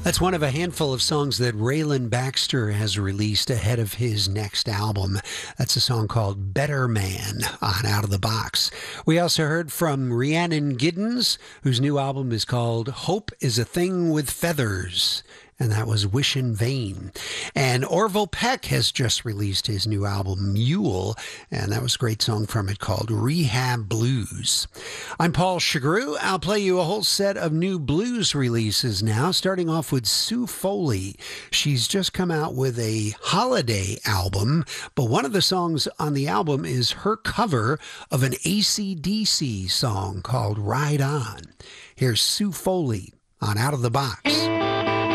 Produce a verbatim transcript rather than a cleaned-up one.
That's one of a handful of songs that Raylan Baxter has released ahead of his next album. That's a song called Better Man on Out of the Box. We also heard from Rhiannon Giddens, whose new album is called Hope is a Thing with Feathers. And that was Wish in Vain. And Orville Peck has just released his new album, Mule, and that was a great song from it called Rehab Blues. I'm Paul Chagru. I'll play you a whole set of new blues releases now, starting off with Sue Foley. She's just come out with a holiday album, but one of the songs on the album is her cover of an A C D C song called Ride On. Here's Sue Foley on Out of the Box.